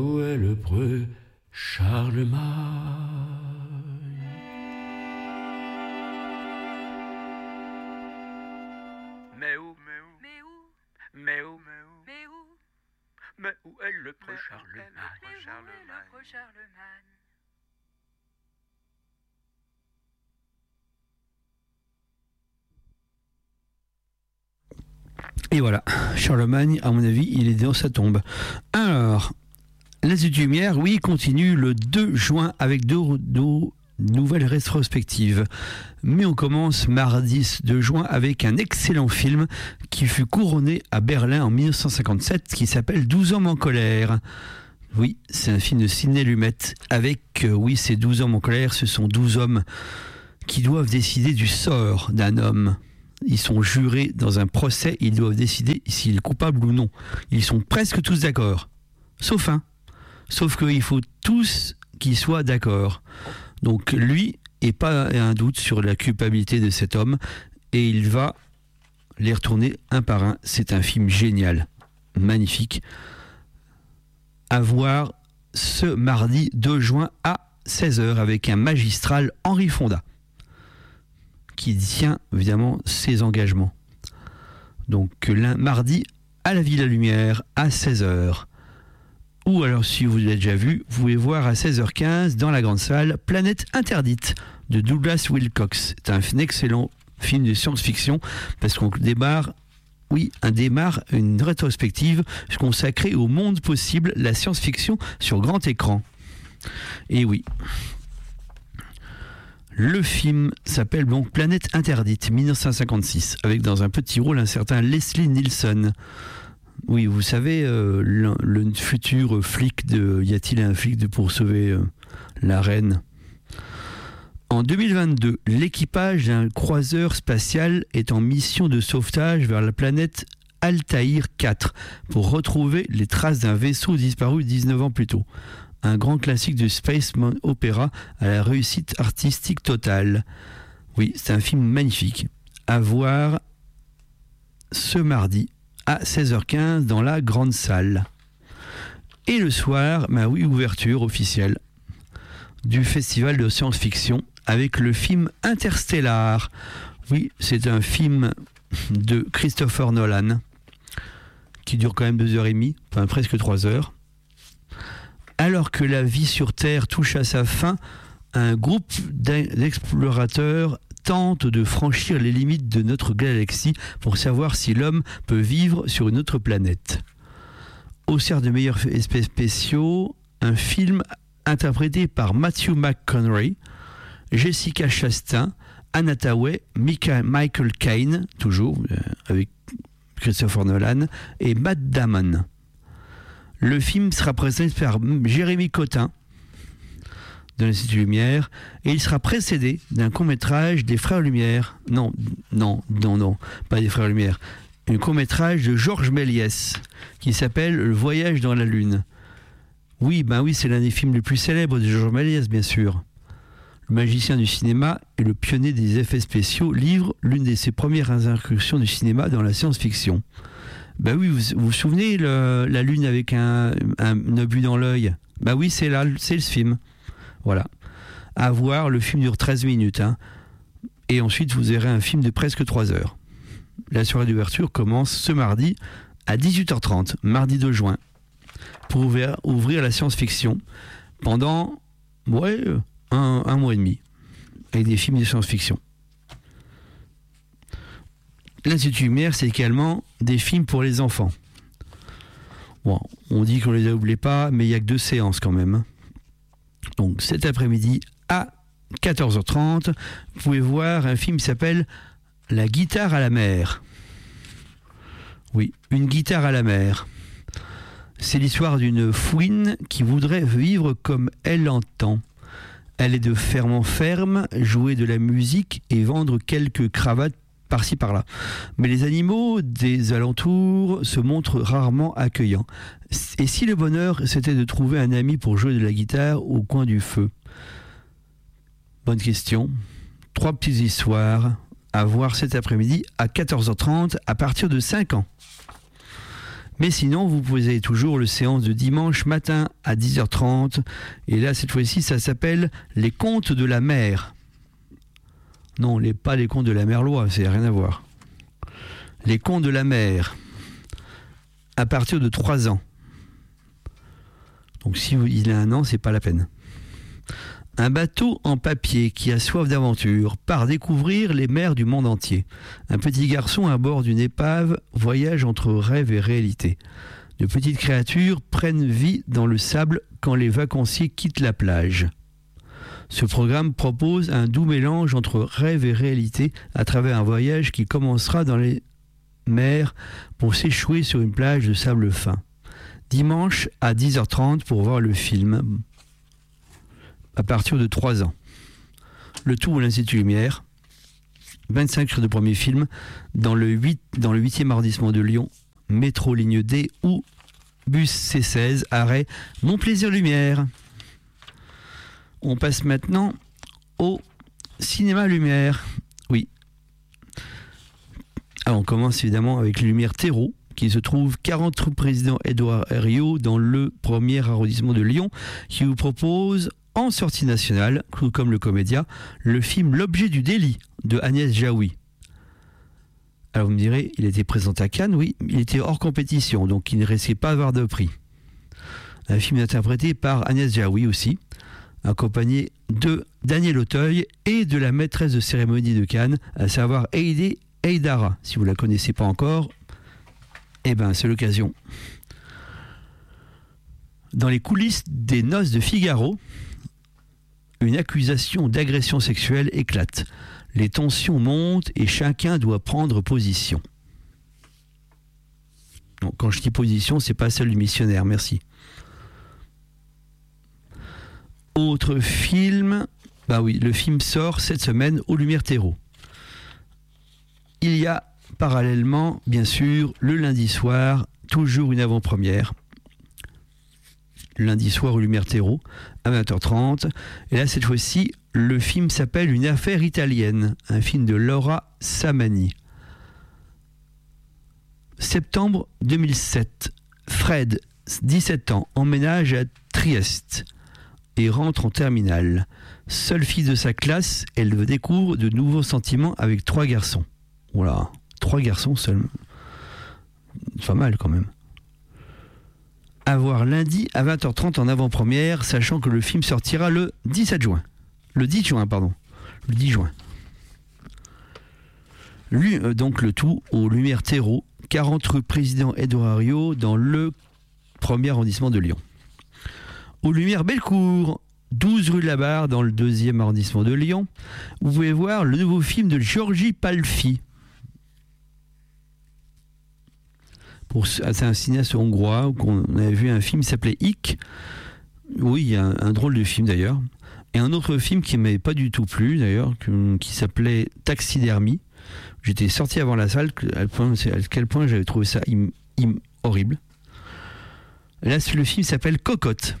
Où est le preux Charlemagne? Mais où est le preux Charlemagne? Et voilà, Charlemagne, à mon avis, il est dans sa tombe. Alors, l'Institut Lumière, oui, continue le 2 juin avec deux nouvelles rétrospectives. Mais on commence mardi 2 juin avec un excellent film qui fut couronné à Berlin en 1957 qui s'appelle 12 hommes en colère. Oui, c'est un film de Sidney Lumet avec, ces 12 hommes en colère, ce sont 12 hommes qui doivent décider du sort d'un homme. Ils sont jurés dans un procès, ils doivent décider s'il est coupable ou non. Ils sont presque tous d'accord, sauf un. Sauf qu'il faut tous qu'ils soient d'accord. Donc lui, et pas un doute sur la culpabilité de cet homme, et il va les retourner un par un. C'est un film génial, magnifique. À voir ce mardi 2 juin à 16h avec un magistral Henri Fonda, qui tient évidemment ses engagements. Donc mardi à la Villa Lumière à 16h. Ou alors si vous l'avez déjà vu, vous pouvez voir à 16h15 dans la grande salle Planète Interdite de Douglas Wilcox. C'est un excellent film de science-fiction parce qu'on démarre une rétrospective consacrée au monde possible, la science-fiction sur grand écran. Et oui. Le film s'appelle donc Planète Interdite, 1956, avec dans un petit rôle un certain Leslie Nielsen. Oui, vous savez, le futur flic de... Y a-t-il un flic pour sauver la reine? En 2022, l'équipage d'un croiseur spatial est en mission de sauvetage vers la planète Altaïr 4 pour retrouver les traces d'un vaisseau disparu 19 ans plus tôt. Un grand classique du space opéra à la réussite artistique totale. Oui, c'est un film magnifique. À voir ce mardi à 16h15 dans la grande salle. Et le soir, ouverture officielle du festival de science-fiction avec le film Interstellar. Oui, c'est un film de Christopher Nolan qui dure quand même 2h30, enfin presque 3h. Alors que la vie sur Terre touche à sa fin, un groupe d'explorateurs tente de franchir les limites de notre galaxie pour savoir si l'homme peut vivre sur une autre planète. Oscar de meilleurs effets spéciaux, un film interprété par Matthew McConaughey, Jessica Chastain, Anna Thaoué, Michael Caine, toujours avec Christopher Nolan, et Matt Damon. Le film sera présenté par Jérémy Cotin de l'Institut Lumière et il sera précédé d'un court-métrage des Frères Lumière. Non, pas des Frères Lumière. Un court-métrage de Georges Méliès qui s'appelle Le Voyage dans la Lune. Oui, c'est l'un des films les plus célèbres de Georges Méliès, bien sûr. Le magicien du cinéma et le pionnier des effets spéciaux livre l'une de ses premières incursions du cinéma dans la science-fiction. Vous vous souvenez la Lune avec un obus dans l'œil? C'est le film. Voilà. À voir, le film dure 13 minutes. Et ensuite, vous verrez un film de presque 3 heures. La soirée d'ouverture commence ce mardi à 18h30, mardi 2 juin, pour ouvrir la science-fiction pendant un mois et demi, avec des films de science-fiction. L'Institut Lumière, c'est également des films pour les enfants. Bon, on dit qu'on les a oubliés pas, mais il n'y a que 2 séances quand même. Donc cet après-midi à 14h30, vous pouvez voir un film qui s'appelle La guitare à la mer. Oui, une guitare à la mer. C'est l'histoire d'une fouine qui voudrait vivre comme elle l'entend. Elle est de ferme en ferme, jouer de la musique et vendre quelques cravates par-ci par-là. Mais les animaux des alentours se montrent rarement accueillants. Et si le bonheur, c'était de trouver un ami pour jouer de la guitare au coin du feu? Bonne question. 3 petites histoires à voir cet après-midi à 14h30 à partir de 5 ans. Mais sinon, vous avez toujours le séance de dimanche matin à 10h30. Et là, cette fois-ci, ça s'appelle Les Contes de la Mer. Non, pas les Contes de la Merlois, c'est rien à voir. Les Contes de la Mer, à partir de 3 ans. Donc si il a 1 an, c'est pas la peine. Un bateau en papier qui a soif d'aventure part découvrir les mers du monde entier. Un petit garçon à bord d'une épave voyage entre rêve et réalité. De petites créatures prennent vie dans le sable quand les vacanciers quittent la plage. Ce programme propose un doux mélange entre rêve et réalité à travers un voyage qui commencera dans les mers pour s'échouer sur une plage de sable fin. Dimanche à 10h30 pour voir le film à partir de 3 ans. Le tout à l'Institut Lumière, 25 rue de Premier Film, dans le 8e arrondissement de Lyon, métro ligne D ou bus C16, arrêt Mon Plaisir Lumière. On passe maintenant au cinéma Lumière. Oui. Alors on commence évidemment avec Lumière Terreau, qui se trouve 40 rue Président Édouard Herriot dans le 1er arrondissement de Lyon, qui vous propose en sortie nationale, tout comme le Comédia, le film L'Objet du délit de Agnès Jaoui. Alors vous me direz, il était présenté à Cannes, oui, il était hors compétition, donc il ne risquait pas d'avoir de prix. Un film interprété par Agnès Jaoui aussi, accompagné de Daniel Auteuil et de la maîtresse de cérémonie de Cannes, à savoir Heidi Heydara. Si vous ne la connaissez pas encore, eh ben c'est l'occasion. Dans les coulisses des noces de Figaro, une accusation d'agression sexuelle éclate. Les tensions montent et chacun doit prendre position. Donc, quand je dis position, c'est pas celle du missionnaire, merci. Autre film, bah oui, le film sort cette semaine aux Lumières Terreau. Il y a parallèlement, bien sûr, le lundi soir, toujours une avant-première. Lundi soir aux Lumières Terreau, à 20h30. Et là, cette fois-ci, le film s'appelle Une affaire italienne, un film de Laura Samani. Septembre 2007, Fred, 17 ans, emménage à Trieste et rentre en terminale. Seule fille de sa classe, elle découvre de nouveaux sentiments avec 3 garçons. Voilà, 3 garçons seulement. C'est pas mal quand même. À voir lundi à 20h30 en avant-première, sachant que le film sortira le 17 juin. Le 10 juin, pardon. Le 10 juin. Donc le tout aux Lumières Terreau, 40 rue Président Édouard Herriot, dans le 1er arrondissement de Lyon. Aux Lumières Bellecour, 12 rue de la Barre, dans le 2e arrondissement de Lyon, vous pouvez voir le nouveau film de Giorgi Palfi. C'est un cinéaste hongrois qu'on avait vu un film qui s'appelait Hic. Oui, il y a un drôle de film d'ailleurs. Et un autre film qui ne m'avait pas du tout plu d'ailleurs, qui s'appelait Taxidermie. J'étais sorti avant la salle, à quel point j'avais trouvé ça horrible. Là, le film s'appelle Cocotte.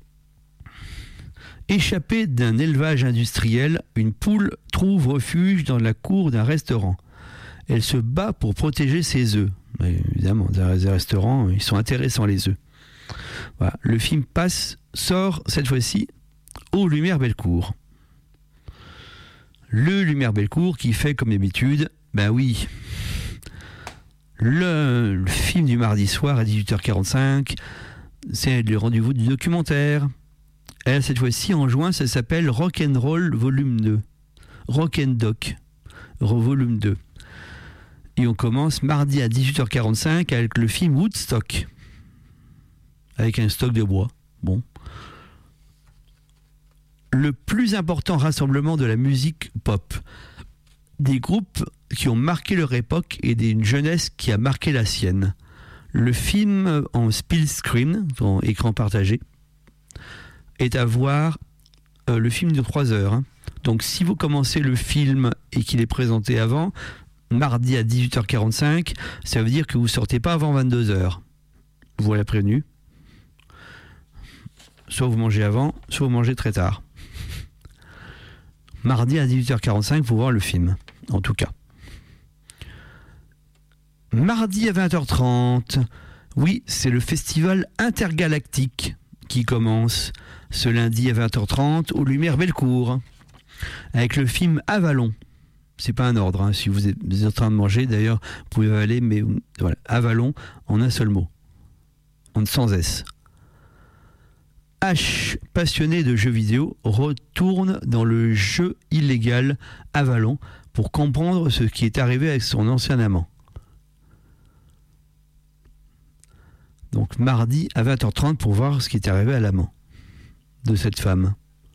Échappée d'un élevage industriel, une poule trouve refuge dans la cour d'un restaurant. Elle se bat pour protéger ses œufs. Mais évidemment, dans les restaurants, ils sont intéressants les œufs. Voilà. Le film sort cette fois-ci aux Lumières Bellecour. Le Lumières Bellecour qui fait comme d'habitude, ben oui, le film du mardi soir à 18h45, c'est le rendez-vous du documentaire. Et cette fois-ci, en juin, ça s'appelle Rock'n'Roll Volume 2. Rock'n'Doc, Volume 2. Et on commence mardi à 18h45 avec le film Woodstock. Avec un stock de bois. Bon. Le plus important rassemblement de la musique pop. Des groupes qui ont marqué leur époque et d'une jeunesse qui a marqué la sienne. Le film en split screen, en écran partagé, est à voir le film de 3 heures. Hein. Donc si vous commencez le film et qu'il est présenté avant, mardi à 18h45, ça veut dire que vous sortez pas avant 22h. Voilà prévenu. Soit vous mangez avant, soit vous mangez très tard. Mardi à 18h45 pour voir le film, en tout cas. Mardi à 20h30, Oui, c'est le festival intergalactique qui commence ce lundi à 20h30 aux Lumières Bellecour avec le film Avalon. C'est pas un ordre, hein. Si vous êtes en train de manger, d'ailleurs, vous pouvez avaler, mais voilà, Avalon en un seul mot, sans S. H, passionné de jeux vidéo, retourne dans le jeu illégal Avalon pour comprendre ce qui est arrivé avec son ancien amant. Donc mardi à 20h30 pour voir ce qui est arrivé à l'amant de cette femme.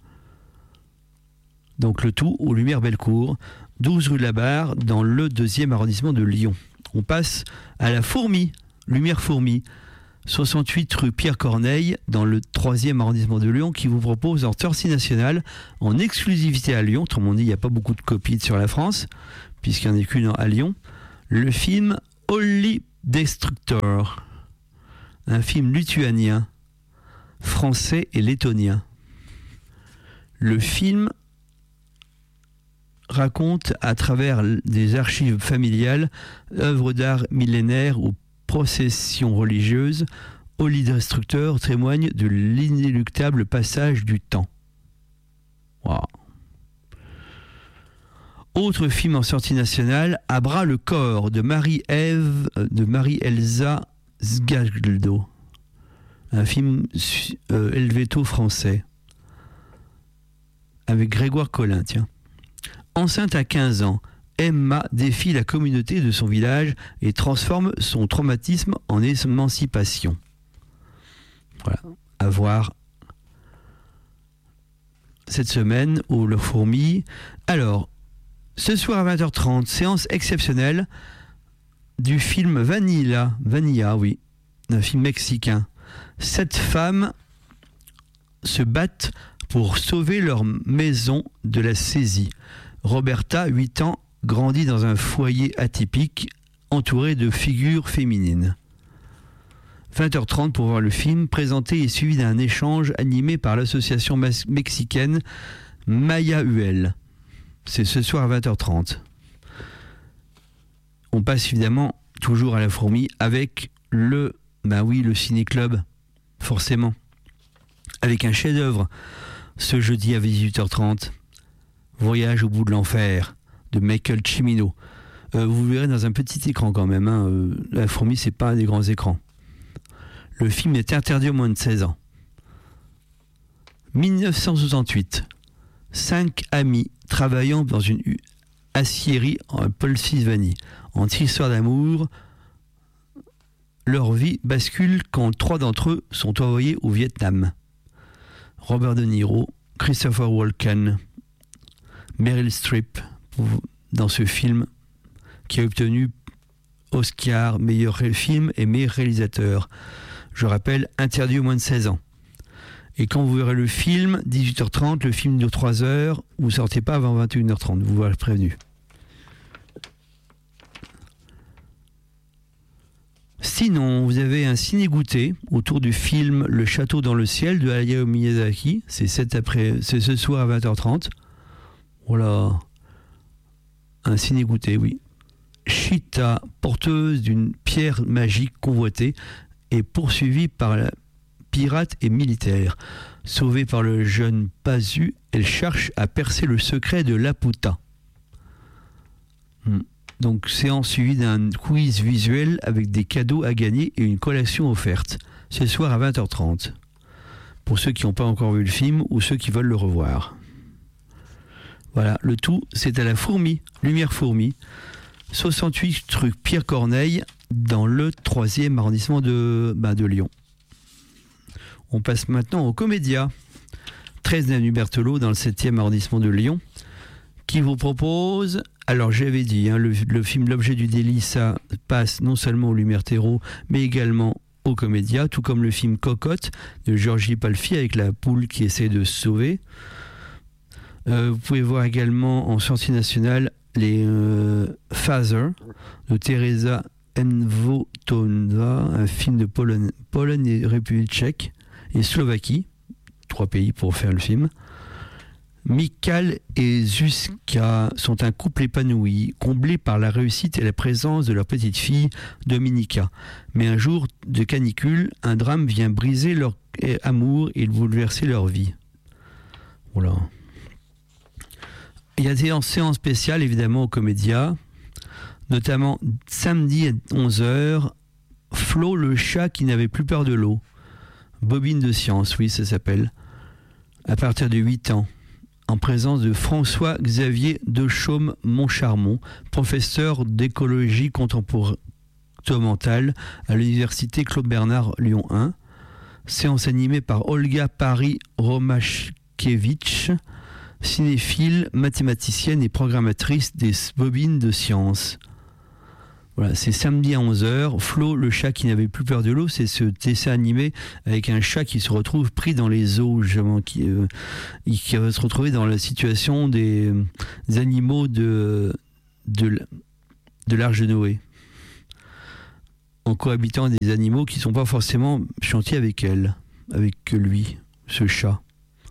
Donc le tout aux Lumières Bellecour, 12 rue de la Barre, dans le 2e arrondissement de Lyon. On passe à la Fourmi, Lumière Fourmi, 68 rue Pierre Corneille, dans le 3e arrondissement de Lyon, qui vous propose en sortie nationale, en exclusivité à Lyon, autrement dit, il n'y a pas beaucoup de copies sur la France, puisqu'il n'y en a qu'une à Lyon, le film Holy Destructor, un film lituanien, français et lettonien. Le film raconte à travers des archives familiales, œuvres d'art millénaires ou processions religieuses, Holy Destructor témoigne de l'inéluctable passage du temps. Wow. Autre film en sortie nationale, À bras le corps de Marie-Elsa Sgaldo, un film helvéto-français avec Grégoire Collin, tiens. Enceinte à 15 ans, Emma défie la communauté de son village et transforme son traumatisme en émancipation. Voilà, à voir cette semaine au Le Fourmi. Alors, ce soir à 20h30, séance exceptionnelle du film Vanilla, oui, un film mexicain. 7 femmes se battent pour sauver leur maison de la saisie. Roberta, 8 ans, grandit dans un foyer atypique, entouré de figures féminines. 20h30 pour voir le film, présenté et suivi d'un échange animé par l'association mexicaine Maya UL. C'est ce soir à 20h30. On passe évidemment toujours à la Fourmi avec le ciné-club, forcément. Avec un chef-d'œuvre ce jeudi à 18h30. Voyage au bout de l'enfer de Michael Cimino. Vous verrez dans un petit écran quand même. Hein. La Fourmi, c'est pas des grands écrans. Le film est interdit aux moins de 16 ans. 1968. 5 amis travaillant dans une aciérie en Pennsylvanie. Entre histoire d'amour, leur vie bascule quand 3 d'entre eux sont envoyés au Vietnam. Robert De Niro, Christopher Walken, Meryl Streep dans ce film qui a obtenu Oscar, meilleur film et meilleur réalisateur. Je rappelle, interdit aux moins de 16 ans. Et quand vous verrez le film, 18h30, le film dure 3 heures, vous ne sortez pas avant 21h30, vous voilà prévenu. Sinon, vous avez un ciné-goûter autour du film Le Château dans le ciel de Hayao Miyazaki. C'est ce soir à 20h30. Voilà. Un ciné-goûter, oui. Chita, porteuse d'une pierre magique convoitée, est poursuivie par la pirate et militaire. Sauvée par le jeune Pazu, elle cherche à percer le secret de Laputa. Donc, séance suivie d'un quiz visuel avec des cadeaux à gagner et une collation offerte. Ce soir à 20h30. Pour ceux qui n'ont pas encore vu le film ou ceux qui veulent le revoir. Voilà, le tout, c'est à la Fourmi, Lumière Fourmi, 68 rue Pierre Corneille, dans le 3e arrondissement de Lyon. On passe maintenant au Comédia, 13 avenue Berthelot, dans le 7e arrondissement de Lyon, qui vous propose, alors j'avais dit, le film L'objet du délit, ça passe non seulement au Lumière Terreau, mais également au Comédia, tout comme le film Cocotte de Georgie Palfi avec la poule qui essaie de se sauver. Vous pouvez voir également en sortie nationale les Father de Teresa Envotová, un film de Pologne et République tchèque et Slovaquie, 3 pays pour faire le film. Mikal et Zuzka sont un couple épanoui, comblé par la réussite et la présence de leur petite fille, Dominika. Mais un jour de canicule, un drame vient briser leur amour et bouleverser leur vie. Voilà. Il y a des séances spéciales, évidemment, au Comédia, notamment samedi à 11h, Flo, le chat qui n'avait plus peur de l'eau. Bobine de science, oui, ça s'appelle. À partir de 8 ans. En présence de François-Xavier Dechaume-Montcharmont, professeur d'écologie comportementale à l'université Claude Bernard Lyon 1. Séance animée par Olga Paris-Romashkevitch, cinéphile, mathématicienne et programmatrice des bobines de science. Voilà, c'est samedi à 11h. Flo, le chat qui n'avait plus peur de l'eau, c'est ce dessin animé avec un chat qui se retrouve pris dans les eaux, justement, qui va se retrouver dans la situation des animaux de l'Arche de Noé, en cohabitant des animaux qui ne sont pas forcément gentils avec lui, ce chat.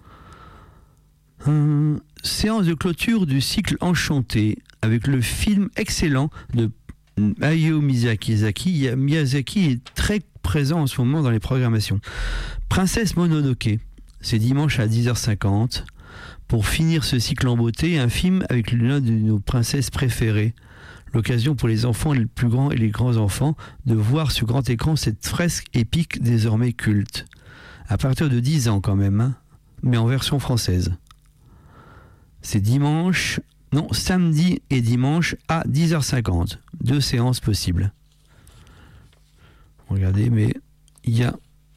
Séance de clôture du cycle Enchanté avec le film excellent de Hayao Miyazaki. Miyazaki est très présent en ce moment dans les programmations. Princesse Mononoke, c'est dimanche à 10h50. Pour finir ce cycle en beauté, un film avec l'une de nos princesses préférées. L'occasion pour les enfants les plus grands et les grands enfants de voir sur grand écran cette fresque épique désormais culte. À partir de 10 ans quand même, hein, mais en version française. C'est samedi et dimanche à 10h50. 2 séances possibles. Regardez, mais il y a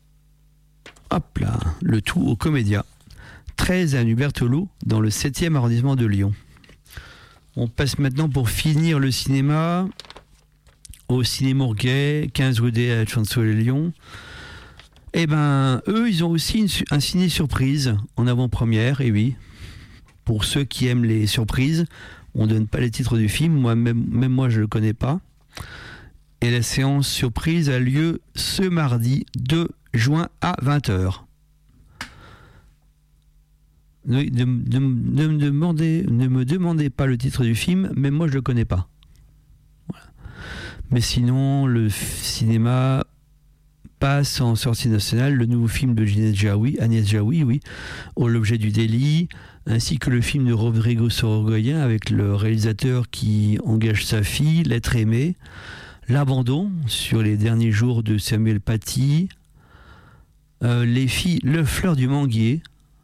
le tout au Comédia. 13 à Lubertolo, dans le 7e arrondissement de Lyon. On passe maintenant, pour finir le cinéma, au Ciné Mourguet, 15 rue des Chanceaux-les-Lyon. Eh ben, eux, ils ont aussi un ciné surprise en avant-première, et oui. Pour ceux qui aiment les surprises, on ne donne pas les titres du film, même moi je ne le connais pas. Et la séance surprise a lieu ce mardi 2 juin à 20h. Ne me demandez pas le titre du film, même moi je ne le connais pas. Voilà. Mais sinon, le cinéma passe en sortie nationale le nouveau film de Agnès Jaoui, oui, L'objet du délit, ainsi que le film de Rodrigo Sorogoyen avec le réalisateur qui engage sa fille, L'être aimé, L'abandon sur les derniers jours de Samuel Paty, Le fleur du manguier,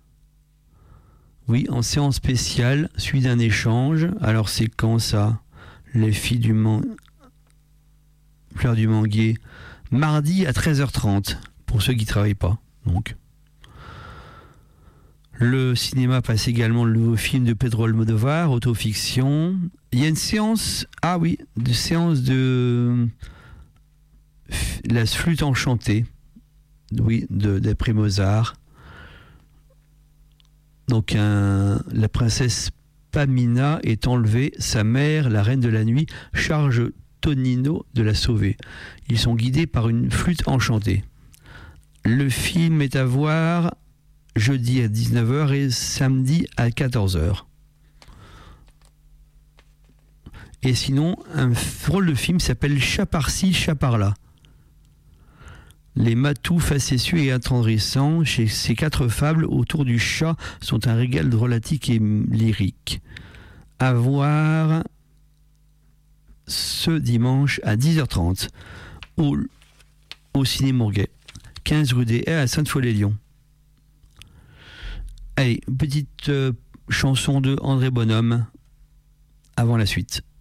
oui, en séance spéciale, suite d'un échange. Alors c'est quand ça? Les filles du fleur du manguier, mardi à 13h30, pour ceux qui ne travaillent pas. Donc. Le cinéma passe également le nouveau film de Pedro Almodovar, Autofiction. Il y a une séance, de la flûte enchantée, oui, d'après Mozart. Donc la princesse Pamina est enlevée, sa mère, la reine de la nuit, charge Tonino de la sauver. Ils sont guidés par une flûte enchantée. Le film est à voir jeudi à 19h et samedi à 14h. Et sinon, un drôle de film s'appelle Chat par-ci, chat par-là. Les matous facétieux et attendrissants chez ces 4 fables autour du chat sont un régal drôlatique et lyrique. À voir ce dimanche à 10h30 au Ciné Mourguet, 15 rue des Haies à Sainte-Foy-les-Lyons. Allez, petite chanson de André Bonhomme avant la suite.